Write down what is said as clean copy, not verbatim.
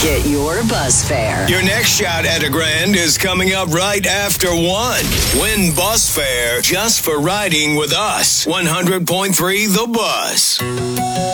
Get your bus fare. Your next shot at $1,000 is coming up right after 1. Win bus fare just for riding with us. 100.3 The Bus.